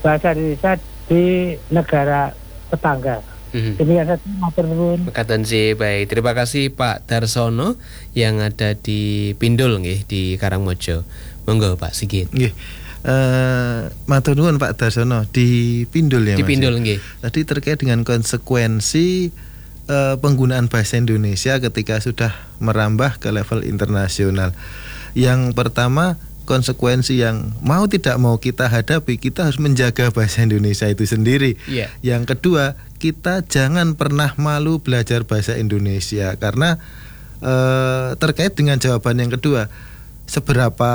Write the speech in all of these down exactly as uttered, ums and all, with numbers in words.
bahasa Indonesia di negara tetangga. Mm-hmm. Demikian saja, matur nuwun. Mekaten sih, baik. Terima kasih Pak Darsono yang ada di Pindul nggih, di Karangmojo. Monggo Pak Sigit. Nggih. Uh, matur nuwun Pak Darsono di Pindul ya. Di Mas. Pindul nggih. Tadi terkait dengan konsekuensi uh, penggunaan bahasa Indonesia ketika sudah merambah ke level internasional. Yang pertama, konsekuensi yang mau tidak mau kita hadapi, kita harus menjaga bahasa Indonesia itu sendiri. Yeah. Yang kedua, kita jangan pernah malu belajar bahasa Indonesia, karena uh, terkait dengan jawaban yang kedua, seberapa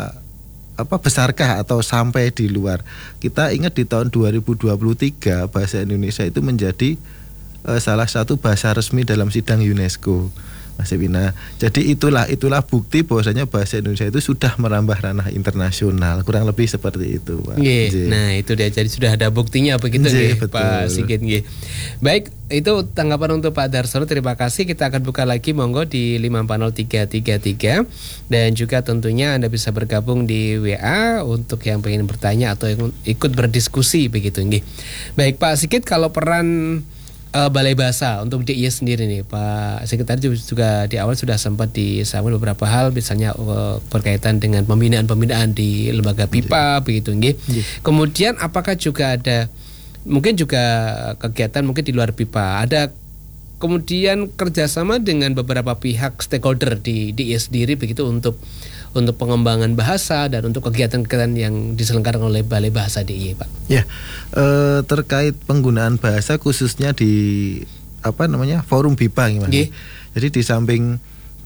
apa besarkah atau sampai di luar. Kita ingat di tahun dua ribu dua puluh tiga bahasa Indonesia itu menjadi uh, salah satu bahasa resmi dalam sidang UNESCO, Mas Epina. Jadi itulah itulah bukti bahwasanya bahasa Indonesia itu sudah merambah ranah internasional, kurang lebih seperti itu, Pak. Nggih. Nah, itu dia, jadi sudah ada buktinya begitu nggih, Pak Sigit nggih. Baik, itu tanggapan untuk Pak Darsono. Terima kasih. Kita akan buka lagi monggo di lima empat nol tiga tiga tiga, dan juga tentunya Anda bisa bergabung di W A untuk yang ingin bertanya atau yang ikut berdiskusi begitu nggih. Baik, Pak Sigit, kalau peran Uh, Balai Bahasa untuk D I Y sendiri nih, Pak Sekretari juga di awal sudah sempat disambung beberapa hal, misalnya uh, berkaitan dengan pembinaan-pembinaan di lembaga B I P A begitu nggih. Kemudian apakah juga ada mungkin juga kegiatan mungkin di luar B I P A, ada kemudian kerjasama dengan beberapa pihak stakeholder di D I Y sendiri begitu untuk untuk pengembangan bahasa dan untuk kegiatan-kegiatan yang diselenggarakan oleh Balai Bahasa D I Y, Pak? Ya, eh, terkait penggunaan bahasa khususnya di apa namanya forum B I P A gimana? Yeah. Jadi di samping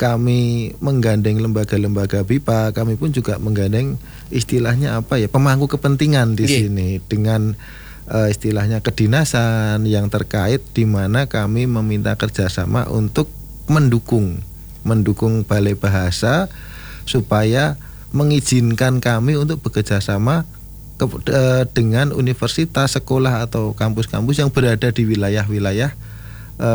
kami menggandeng lembaga-lembaga B I P A, kami pun juga menggandeng istilahnya apa ya, pemangku kepentingan di yeah. sini dengan uh, istilahnya kedinasan yang terkait, di mana kami meminta kerjasama untuk mendukung mendukung Balai Bahasa supaya mengizinkan kami untuk bekerja sama ke, e, dengan universitas, sekolah atau kampus-kampus yang berada di wilayah-wilayah e,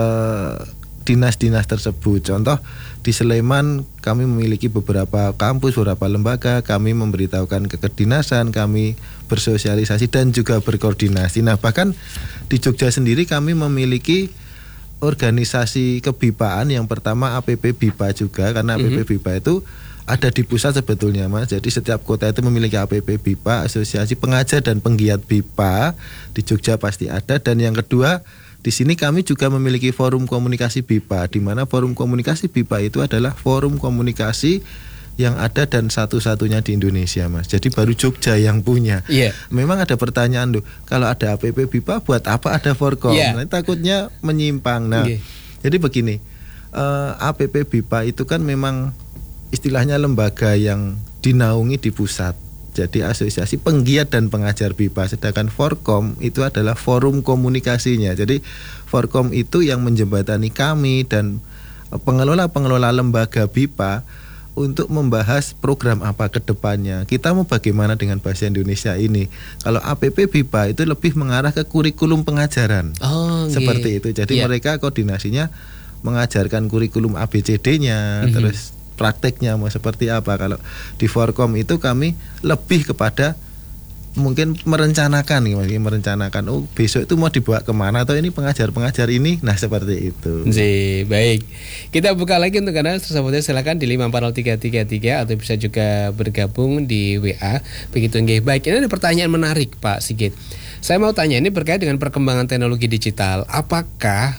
dinas-dinas tersebut. Contoh di Sleman kami memiliki beberapa kampus, beberapa lembaga, kami memberitahukan ke kedinasan, kami bersosialisasi dan juga berkoordinasi. Nah, bahkan di Jogja sendiri kami memiliki organisasi kebipaan, yang pertama A P P B I P A juga, karena mm-hmm. A P P B I P A itu ada di pusat sebetulnya, Mas. Jadi setiap kota itu memiliki A P P B I P A, Asosiasi Pengajar dan Penggiat B I P A. Di Jogja pasti ada. Dan yang kedua, di sini kami juga memiliki forum komunikasi B I P A, di mana forum komunikasi B I P A itu adalah forum komunikasi yang ada dan satu-satunya di Indonesia, Mas. Jadi baru Jogja yang punya. Yeah. Memang ada pertanyaan loh, kalau ada A P P B I P A buat apa ada Forkom? Yeah. Nah, takutnya menyimpang. Nah, yeah. jadi begini, uh, A P P B I P A itu kan memang istilahnya lembaga yang dinaungi di pusat. Jadi Asosiasi Penggiat dan Pengajar B I P A. Sedangkan Forkom itu adalah forum komunikasinya. Jadi Forkom itu yang menjembatani kami dan pengelola-pengelola lembaga B I P A untuk membahas program apa ke depannya. Kita mau bagaimana dengan bahasa Indonesia ini. Kalau A P P B I P A itu lebih mengarah ke kurikulum pengajaran. Oh, seperti okay. itu. Jadi yeah. mereka koordinasinya mengajarkan kurikulum A B C D-nya, mm-hmm. terus prakteknya mau seperti apa. Kalau di Forkom itu kami lebih kepada mungkin merencanakan nih, merencanakan oh besok itu mau dibawa kemana, atau ini pengajar-pengajar ini, nah seperti itu. Jadi baik, kita buka lagi untuk Anda tersebutnya, silakan di lima empat nol tiga tiga tiga atau bisa juga bergabung di W A begitu nggih. Baik, ini ada pertanyaan menarik Pak Sigit. Saya mau tanya, ini berkait dengan perkembangan teknologi digital. Apakah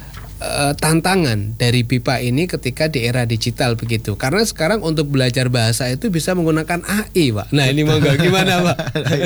Uh, tantangan dari B I P A ini ketika di era digital begitu? Karena sekarang untuk belajar bahasa itu bisa menggunakan A I, Pak. Nah, ini monggo gimana, Pak?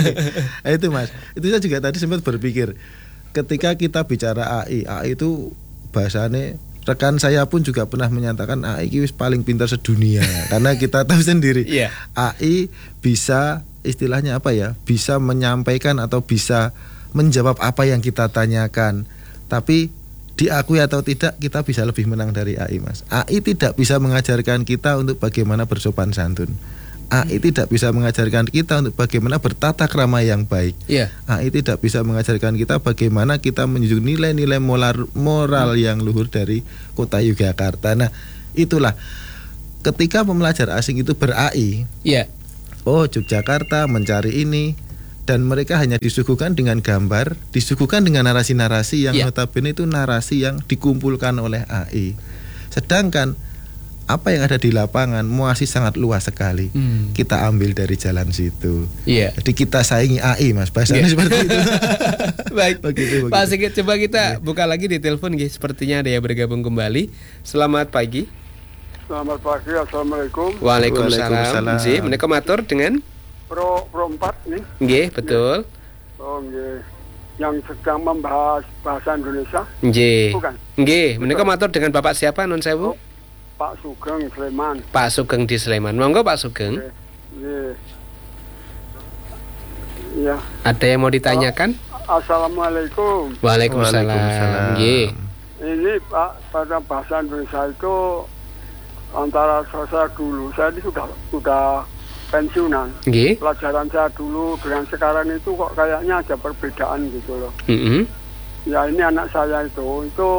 Nah, itu Mas, itu saya juga tadi sempat berpikir ketika kita bicara A I, A I itu bahasanya, rekan saya pun juga pernah menyatakan A I itu paling pintar sedunia. Karena kita tahu sendiri, yeah. A I bisa istilahnya apa ya, bisa menyampaikan atau bisa menjawab apa yang kita tanyakan. Tapi diakui atau tidak, kita bisa lebih menang dari A I, Mas. A I tidak bisa mengajarkan kita untuk bagaimana bersopan santun. A I tidak bisa mengajarkan kita untuk bagaimana bertata krama yang baik. Yeah. A I tidak bisa mengajarkan kita bagaimana kita menjunjung nilai-nilai moral, moral yang luhur dari kota Yogyakarta. Nah, itulah ketika pembelajar asing itu ber-A I. Yeah. Oh, Yogyakarta mencari ini, dan mereka hanya disuguhkan dengan gambar, disuguhkan dengan narasi-narasi yang ya. notabene itu narasi yang dikumpulkan oleh A I. Sedangkan apa yang ada di lapangan masih sangat luas sekali. Hmm. Kita ambil dari jalan situ. Yeah. Jadi kita saingi A I, Mas. Bahasanya yeah. seperti itu. Baik. Begitu, begitu. Pak Sigit, coba kita yeah. buka lagi di telepon, guys. Sepertinya ada yang bergabung kembali. Selamat pagi. Selamat pagi. Assalamualaikum. Waalaikumsalam. Waalaikumsalam. Ji, menika matur dengan Pro Pro empat nih. Nggih, betul. Oh, nggih. Yang sedang membahas bahasa Indonesia. Nggih. Bukan. Nggih, menika matur dengan Bapak siapa nun sewu? Oh. Pak Sugeng Sleman. Pak Sugeng di Sleman. Monggo Pak Sugeng. Iya. Ya. Ada yang mau ditanyakan? Assalamualaikum. Waalaikumsalam. Nggih. Ini Pak, pada bahasa Indonesia itu antara saya dulu, saya ini sudah sudah pensiunan. Nggih. Pelajaran saya dulu dengan sekarang itu kok kayaknya ada perbedaan gitu loh. Mm-hmm. Ya ini anak saya itu itu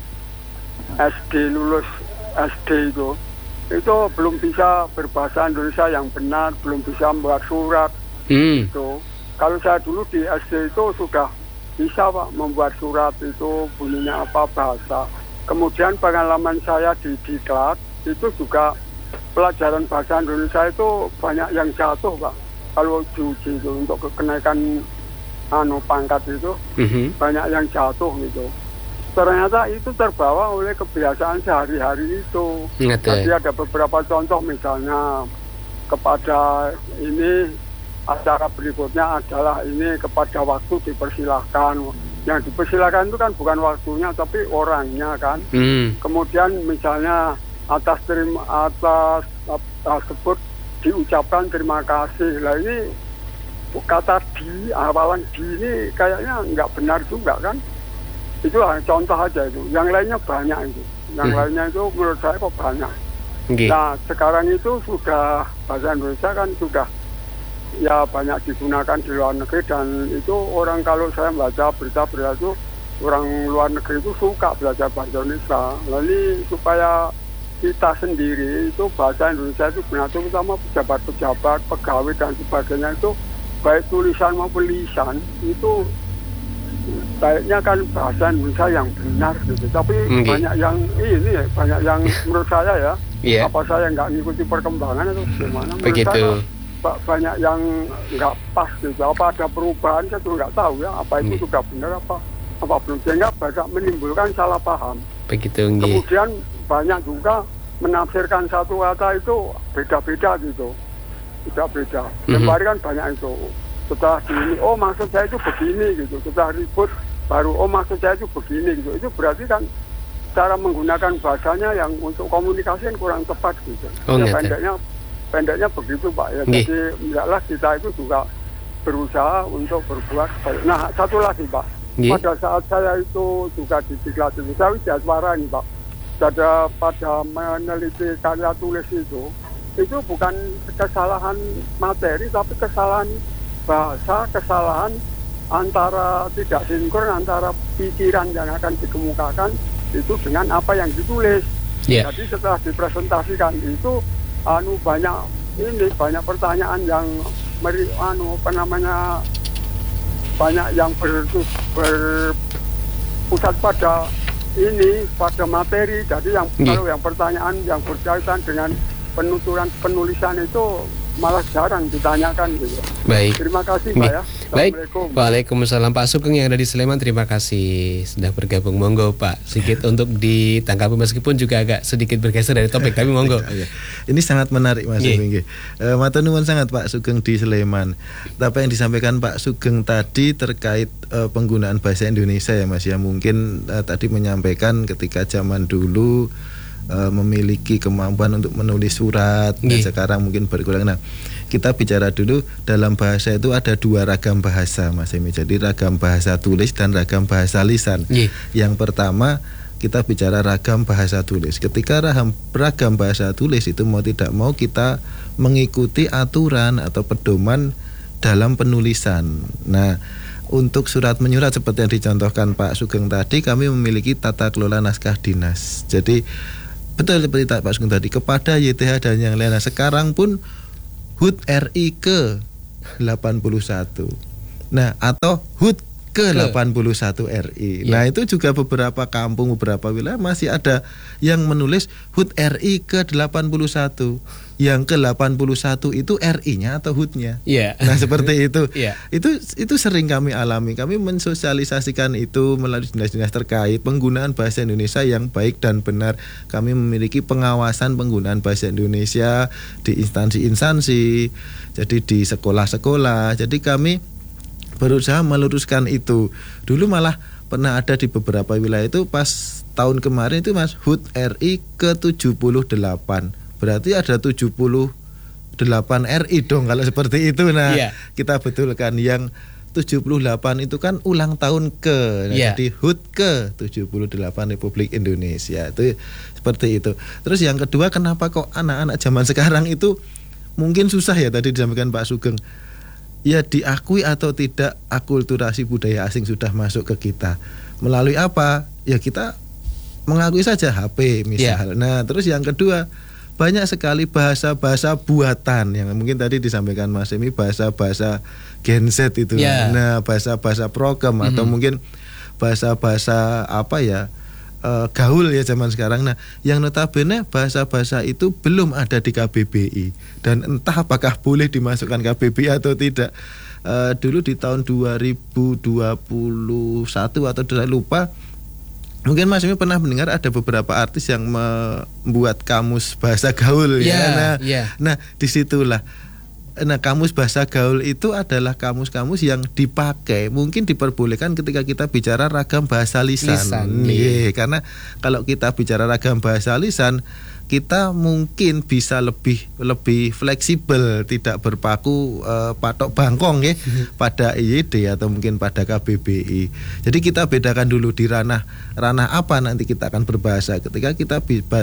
S D lulus S D itu itu belum bisa berbahasa Indonesia yang benar, belum bisa membuat surat. Mm. Itu kalau saya dulu di S D itu sudah bisa Pak membuat surat, itu bunyinya apa bahasa. Kemudian pengalaman saya di diklat itu juga pelajaran bahasa Indonesia itu banyak yang jatuh Pak. Kalau diuji itu untuk kenaikan anu pangkat itu mm-hmm. banyak yang jatuh gitu. Ternyata itu terbawa oleh kebiasaan sehari-hari itu. Jadi ada beberapa contoh, misalnya kepada ini acara berikutnya adalah ini kepada waktu dipersilahkan. Yang dipersilahkan itu kan bukan waktunya tapi orangnya kan. Mm. Kemudian misalnya atas terima atas tersebut diucapkan terima kasih. Lah ini kata di awalan di ini kayaknya nggak benar juga kan. Itu contoh aja itu. Yang lainnya banyak itu. Yang hmm. lainnya itu menurut saya kok banyak. Okay. Nah sekarang itu sudah bahasa Indonesia kan sudah ya banyak digunakan di luar negeri, dan itu orang kalau saya baca berita-berita itu orang luar negeri itu suka belajar bahasa Indonesia. Lalu supaya kita sendiri itu bahasa Indonesia itu benar, terutama pejabat-pejabat, pegawai dan sebagainya itu baik tulisan maupun lisan itu baiknya kan bahasa Indonesia yang benar gitu. Tapi okay. banyak yang ini banyak yang menurut saya ya yeah. apa saya nggak ngikuti perkembangan itu gimana begitu saya, banyak yang nggak pas gitu. Apa ada perubahan saya tuh nggak tahu ya, apa itu hmm. sudah benar apa apa belum, sehingga banyak menimbulkan salah paham begitu. Okay. Kemudian banyak juga menafsirkan satu kata itu beda-beda gitu, beda-beda. Mm-hmm. Kemarin kan banyak itu. Setelah ini, oh maksud saya itu begini gitu. Setelah ribut baru, oh maksud saya itu begini gitu. Itu berarti kan cara menggunakan bahasanya yang untuk komunikasi yang kurang tepat gitu. Oh, ya, pendeknya, pendeknya begitu Pak ya. Nggih. Jadi tidaklah kita itu juga berusaha untuk berbuat baik. Nah satu lagi Pak, Nggih. Pada saat saya itu juga di diklat itu, saya jaswara ini Pak. Pada pada meneliti karya tulis itu, itu bukan kesalahan materi tapi kesalahan bahasa, kesalahan antara tidak sinkron antara pikiran yang akan dikemukakan itu dengan apa yang ditulis. Yeah. Jadi setelah dipresentasikan itu anu banyak ini banyak pertanyaan yang meri, anu apa namanya banyak yang ber, berpusat pada ini pada materi. Jadi yang yeah. kalau yang pertanyaan yang berkaitan dengan penuturan penulisan itu malah jarang ditanyakan gitu. Baik. Terima kasih Pak ya. Baik. Waalaikumsalam Pak Sugeng yang ada di Sleman, terima kasih sudah bergabung. Monggo Pak Sigit untuk ditanggapi meskipun juga agak sedikit bergeser dari topik tapi monggo. Ini sangat menarik Mas Sugeng. Uh, matur nuwun sangat Pak Sugeng di Sleman. Apa yang disampaikan Pak Sugeng tadi terkait uh, penggunaan bahasa Indonesia ya Mas ya, mungkin uh, tadi menyampaikan ketika zaman dulu memiliki kemampuan untuk menulis surat yeah. dan sekarang mungkin berkurang. Nah, kita bicara dulu dalam bahasa itu ada dua ragam bahasa Mas Emi. Jadi ragam bahasa tulis dan ragam bahasa lisan. Yeah. Yang pertama kita bicara ragam bahasa tulis. Ketika ragam, ragam bahasa tulis itu mau tidak mau kita mengikuti aturan atau pedoman dalam penulisan. Nah, untuk surat menyurat seperti yang dicontohkan Pak Sugeng tadi, kami memiliki tata kelola naskah dinas. Jadi betul seperti Pak Sugeng tadi, kepada Y T H dan yang lain. Sekarang pun H U T R I ke delapan puluh satu Nah, atau H U T ke delapan puluh satu R I. Yeah. Nah, itu juga beberapa kampung, beberapa wilayah masih ada yang menulis H U T R I ke delapan puluh satu. Yang ke delapan puluh satu itu R I-nya atau H U T-nya. Yeah. Nah, seperti itu. Yeah. Itu itu sering kami alami. Kami mensosialisasikan itu melalui dinas-dinas terkait penggunaan bahasa Indonesia yang baik dan benar. Kami memiliki pengawasan penggunaan bahasa Indonesia di instansi-instansi, jadi di sekolah-sekolah. Jadi kami berusaha meluruskan itu. Dulu malah pernah ada di beberapa wilayah itu pas tahun kemarin itu Mas, H U T R I ke tujuh puluh delapan. Berarti ada tujuh puluh delapan R I dong kalau seperti itu. Nah, yeah. kita betulkan yang tujuh puluh delapan itu kan ulang tahun ke. Nah, yeah. Jadi H U T ke tujuh puluh delapan Republik Indonesia. Itu seperti itu. Terus yang kedua, kenapa kok anak-anak zaman sekarang itu mungkin susah ya, tadi disampaikan Pak Sugeng. Ya, diakui atau tidak akulturasi budaya asing sudah masuk ke kita. Melalui apa? Ya kita mengakui saja H P misal. Yeah. Nah, terus yang kedua, banyak sekali bahasa-bahasa buatan yang mungkin tadi disampaikan Mas Emi, bahasa-bahasa Gen Z itu. Yeah. Nah, bahasa-bahasa program mm-hmm. atau mungkin bahasa-bahasa apa ya? Uh, gaul ya zaman sekarang. Nah, yang notabene bahasa-bahasa itu belum ada di K B B I dan entah apakah boleh dimasukkan K B B I atau tidak. Uh, dulu di tahun dua ribu dua puluh satu atau saya lupa, mungkin Mas Emi pernah mendengar ada beberapa artis yang membuat kamus bahasa gaul yeah, ya. Nah, yeah. nah disitulah. Nah, kamus bahasa gaul itu adalah kamus-kamus yang dipakai, mungkin diperbolehkan ketika kita bicara ragam bahasa lisan. lisan yeah. Yeah. Karena kalau kita bicara ragam bahasa lisan, kita mungkin bisa lebih lebih fleksibel, tidak berpaku uh, patok bangkong ya pada I Y D atau mungkin pada K B B I. Jadi kita bedakan dulu di ranah ranah apa nanti kita akan berbahasa. Ketika kita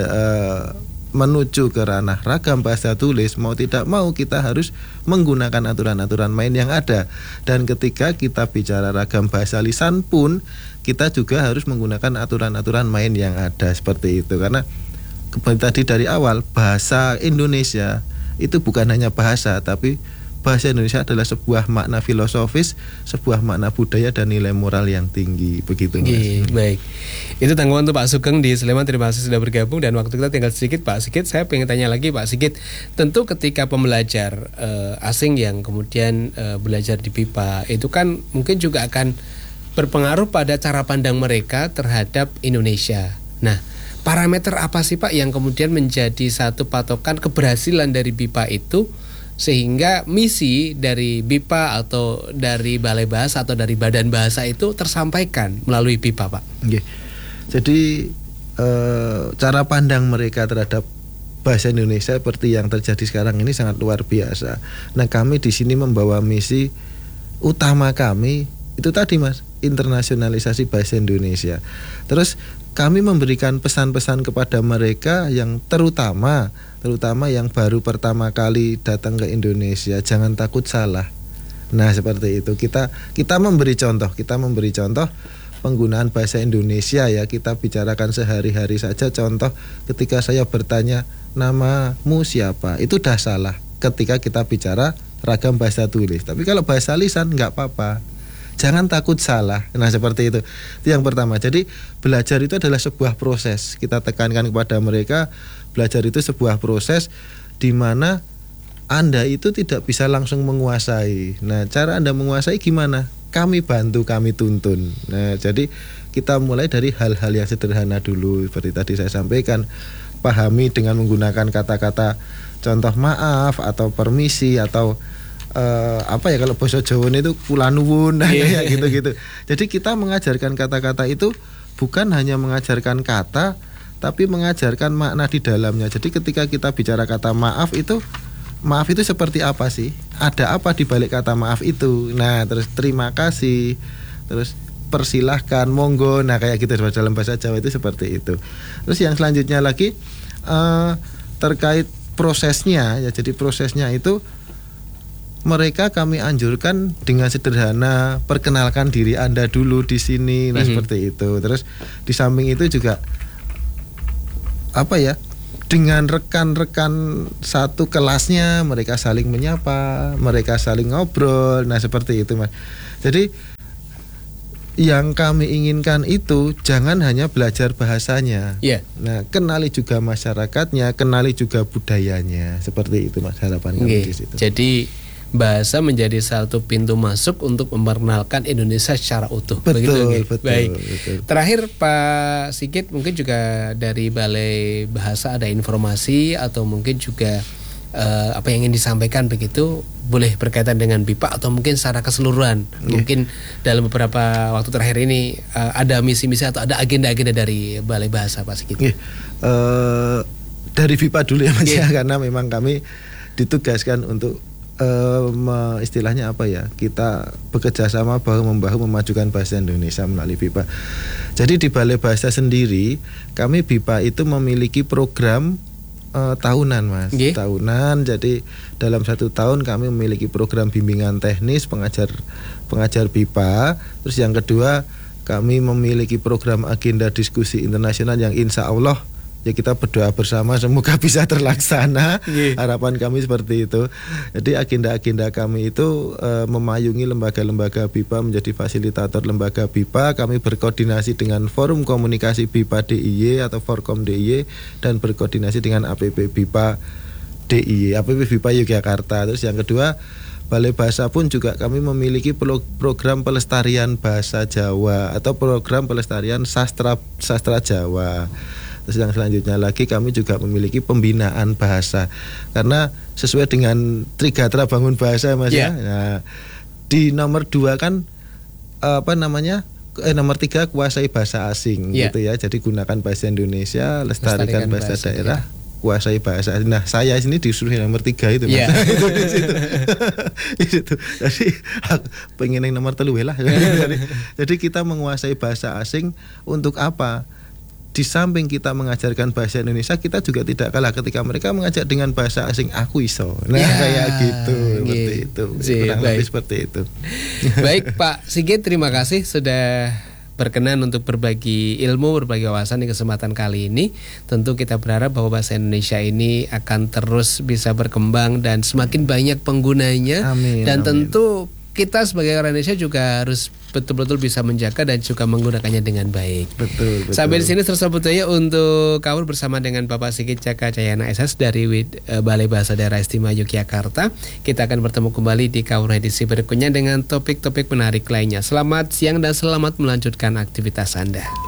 uh, menuju ke ranah ragam bahasa tulis, mau tidak mau kita harus menggunakan aturan-aturan main yang ada. Dan ketika kita bicara ragam bahasa lisan pun, kita juga harus menggunakan aturan-aturan main yang ada seperti itu. Karena tadi dari awal, bahasa Indonesia itu bukan hanya bahasa, tapi bahasa Indonesia adalah sebuah makna filosofis, sebuah makna budaya dan nilai moral yang tinggi. Begitu Mas. Oke, baik. Itu tanggapan untuk Pak Sugeng di Sleman. Terima kasih sudah bergabung dan waktu kita tinggal sedikit Pak Sigit. Saya pengen tanya lagi Pak Sigit. Tentu ketika pembelajar uh, asing yang kemudian uh, belajar di B I P A itu kan mungkin juga akan berpengaruh pada cara pandang mereka terhadap Indonesia. Nah, parameter apa sih Pak yang kemudian menjadi satu patokan keberhasilan dari B I P A itu, sehingga misi dari B I P A atau dari Balai Bahasa atau dari Badan Bahasa itu tersampaikan melalui B I P A Pak? Oke. Jadi e, cara pandang mereka terhadap bahasa Indonesia seperti yang terjadi sekarang ini sangat luar biasa. Nah, kami di sini membawa misi utama kami itu tadi Mas, internasionalisasi bahasa Indonesia. Terus kami memberikan pesan-pesan kepada mereka yang terutama terutama yang baru pertama kali datang ke Indonesia, jangan takut salah. Nah, seperti itu. Kita kita memberi contoh, kita memberi contoh penggunaan bahasa Indonesia ya. Kita bicarakan sehari-hari saja. Contoh, ketika saya bertanya namamu siapa, itu dah salah ketika kita bicara ragam bahasa tulis. Tapi kalau bahasa lisan nggak apa-apa. Jangan takut salah. Nah, seperti itu. Itu yang pertama. Jadi belajar itu adalah sebuah proses. Kita tekankan kepada mereka, belajar itu sebuah proses di mana Anda itu tidak bisa langsung menguasai. Nah, cara Anda menguasai gimana? Kami bantu, kami tuntun. Nah, jadi kita mulai dari hal-hal yang sederhana dulu. Seperti tadi saya sampaikan, pahami dengan menggunakan kata-kata contoh maaf atau permisi atau Uh, apa ya kalau bahasa Jawa itu kula nuwun nah, yeah. kayak gitu-gitu. Jadi kita mengajarkan kata-kata itu bukan hanya mengajarkan kata, tapi mengajarkan makna di dalamnya. Jadi ketika kita bicara kata maaf itu, maaf itu seperti apa sih? Ada apa di balik kata maaf itu? Nah, terus terima kasih, terus persilahkan, monggo. Nah, kayak gitu dalam bahasa Jawa itu seperti itu. Terus yang selanjutnya lagi uh, terkait prosesnya ya. Jadi prosesnya itu mereka kami anjurkan dengan sederhana, perkenalkan diri Anda dulu di sini, nah mm-hmm. seperti itu. Terus di samping itu juga apa ya? dengan rekan-rekan satu kelasnya, mereka saling menyapa, mereka saling ngobrol. Nah, seperti itu, Mas. Jadi yang kami inginkan itu jangan hanya belajar bahasanya. Yeah. Nah, kenali juga masyarakatnya, kenali juga budayanya. Seperti itu, Mas, harapan kami Okay. di situ. Jadi bahasa menjadi satu pintu masuk untuk memperkenalkan Indonesia secara utuh. Betul, Begitu, okay? betul, Baik. betul. Terakhir Pak Sigit, mungkin juga dari Balai Bahasa ada informasi atau mungkin juga uh, apa yang ingin disampaikan begitu, boleh berkaitan dengan B I P A atau mungkin secara keseluruhan. Yeah. Mungkin dalam beberapa waktu terakhir ini uh, ada misi-misi atau ada agenda-agenda dari Balai Bahasa, Pak Sigit. Yeah. Uh, dari B I P A dulu ya, Mas, Yeah. ya, karena memang kami ditugaskan untuk Uh, me, istilahnya apa ya, kita bekerja sama bahu membahu memajukan bahasa Indonesia melalui B I P A. Jadi di Balai Bahasa sendiri kami B I P A itu memiliki program uh, tahunan, Mas. Yeah. Tahunan. Jadi dalam satu tahun kami memiliki program bimbingan teknis pengajar pengajar B I P A. Terus yang kedua kami memiliki program agenda diskusi internasional yang insya Allah ya kita berdoa bersama semoga bisa terlaksana. Yeah. Harapan kami seperti itu. Jadi agenda-agenda kami itu e, memayungi lembaga-lembaga B I P A menjadi fasilitator lembaga B I P A. Kami berkoordinasi dengan Forum Komunikasi B I P A D I Y atau Forkom D I Y dan berkoordinasi dengan A P P B I P A D I Y, A P P B I P A Yogyakarta. Terus yang kedua, Balai Bahasa pun juga kami memiliki program pelestarian bahasa Jawa atau program pelestarian sastra sastra Jawa. Terus yang selanjutnya lagi kami juga memiliki pembinaan bahasa karena sesuai dengan Trigatra Bangun Bahasa, Mas, yeah. ya. Nah, di nomor dua kan apa namanya eh, nomor tiga kuasai bahasa asing, yeah. gitu ya. Jadi gunakan bahasa Indonesia, lestarikan, lestarikan bahasa, bahasa daerah, yeah. kuasai bahasa. Nah, saya sini disuruh nomor tiga itu, Mas. Yeah. itu di situ. Di situ. Jadi pengen yang nomor telu lah. jadi, jadi kita menguasai bahasa asing untuk apa? Di samping kita mengajarkan bahasa Indonesia, kita juga tidak kalah ketika mereka mengajar dengan bahasa asing. Aku iso. Nah, ya, kayak gitu, seperti itu. Kurang lebih seperti itu. Baik, Pak Sigit, terima kasih sudah berkenan untuk berbagi ilmu, berbagi wawasan di kesempatan kali ini. Tentu kita berharap bahwa bahasa Indonesia ini akan terus bisa berkembang dan semakin banyak penggunanya. Amin, dan amin. tentu kita sebagai orang Indonesia juga harus betul-betul bisa menjaga dan juga menggunakannya dengan baik. Betul, betul. Sampai di sini tersebut ya untuk Kaur bersama dengan Bapak Sigit Caka Cayana S S dari Balai Bahasa Daerah Istimewa Yogyakarta. Kita akan bertemu kembali di Kaur edisi berikutnya dengan topik-topik menarik lainnya. Selamat siang dan selamat melanjutkan aktivitas Anda.